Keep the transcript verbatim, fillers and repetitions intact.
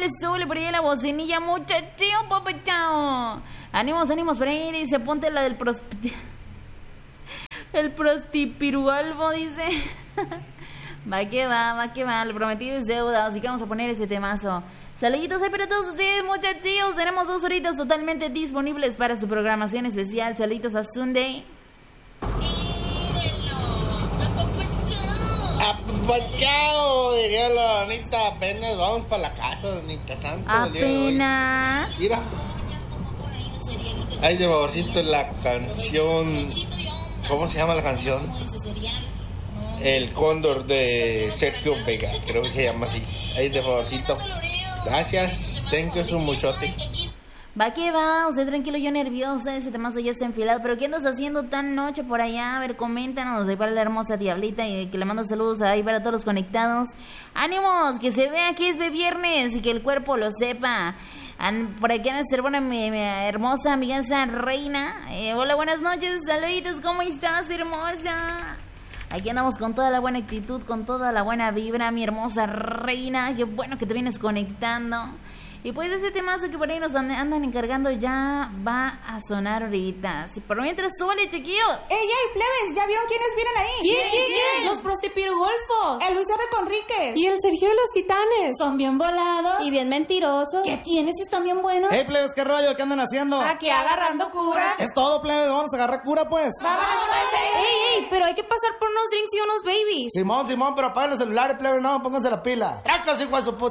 hombre, sube por ahí la bocinilla, muchachito, papá, chao. Ánimos, ánimos, por ahí, dice, ponte la del prosti... El prostipirualvo, dice. Va que va, va que va, lo prometido es deuda, así que vamos a poner ese temazo. Saluditos ahí para todos ustedes, muchachos. Tenemos dos horitas totalmente disponibles para su programación especial. Saluditos a Sunday. Apapachao, diría la Anita, apenas vamos para la casa, Anita Santa. Apenas. Mira. Ay, de favorcito la canción. ¿Cómo se llama la canción? El Cóndor de Sergio Vega, creo que se llama así. Ahí de favorcito. Gracias, thank you so muchote. Va que va, usted tranquilo, yo nerviosa, ese temazo ya está enfilado. Pero ¿qué andas haciendo tan noche por allá? A ver, coméntanos, ahí para la hermosa Diablita y que le mando saludos ahí para todos los conectados. ¡Ánimos! Que se vea que es de viernes y que el cuerpo lo sepa. Por aquí anda ser buena, mi, mi hermosa amiganza Reina. Eh, hola, buenas noches, saluditos, ¿cómo estás, hermosa? Aquí andamos con toda la buena actitud, con toda la buena vibra, mi hermosa Reina. Qué bueno que te vienes conectando. Y pues ese temazo que por ahí nos andan encargando ya va a sonar ahorita. Si por mientras súbale, chiquillos. ¡Ey, ey, plebes! ¿Ya vieron quiénes vienen ahí? ¿Quién, quién, quién? Los prostipirugolfos. El Luis R. Conríquez. Y el Sergio de los Titanes. Son bien volados. Y bien mentirosos. ¿Qué tienes? ¿Están bien buenos? ¡Ey, plebes, qué rollo! ¿Qué andan haciendo? Aquí agarrando cura. Es todo, plebes, vamos a agarrar cura, pues. ¡Vámonos, pues! ¡Ey, ey! Pero hay que pasar por unos drinks y unos babies. Simón, Simón, pero apaguen los celulares, plebes, no, pónganse la pila. ¡Tracos, hijo de su puta!